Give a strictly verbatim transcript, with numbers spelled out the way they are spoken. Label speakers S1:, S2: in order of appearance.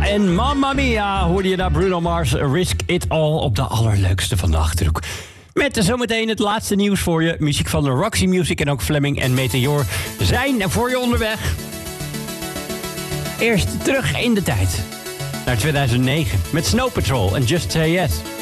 S1: en Mamma Mia hoorde je naar Bruno Mars. Risk It All op de allerleukste van de Achterhoek. Met zometeen het laatste nieuws voor je. Muziek van de Roxy Music en ook Fleming en Meteor zijn voor je onderweg. Eerst terug in de tijd. Naar tweeduizend negen met Snow Patrol en Just Say Yes.